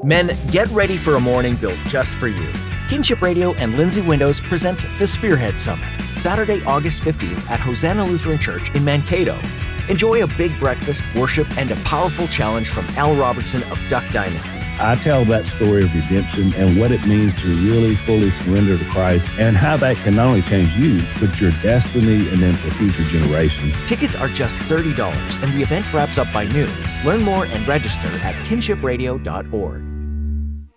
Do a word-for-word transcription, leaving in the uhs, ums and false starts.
Men, get ready for a morning built just for you. Kinship Radio and Lindsay Windows presents the Spearhead Summit, Saturday, August fifteenth at Hosanna Lutheran Church in Mankato. Enjoy a big breakfast, worship, and a powerful challenge from Al Robertson of Duck Dynasty. I tell that story of redemption and what it means to really fully surrender to Christ and how that can not only change you, but your destiny and then for future generations. Tickets are just thirty dollars and the event wraps up by noon. Learn more and register at kinship radio dot org.